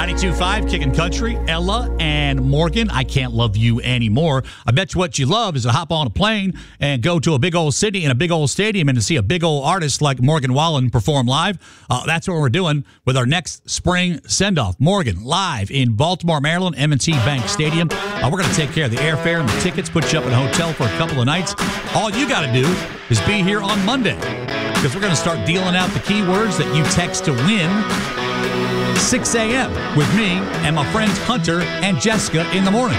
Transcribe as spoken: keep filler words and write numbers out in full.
ninety-two point five Kickin' Country, Ella and Morgan. I can't love you anymore. I bet you what you love is to hop on a plane and go to a big old city in a big old stadium and to see a big old artist like Morgan Wallen perform live. Uh, that's what we're doing with our next spring send-off. Morgan, live in Baltimore, Maryland, M and T Bank Stadium. Uh, we're going to take care of the airfare and the tickets, put you up in a hotel for a couple of nights. All you got to do is be here on Monday because we're going to start dealing out the keywords that you text to win. six a.m. with me and my friends Hunter and Jessica in the morning.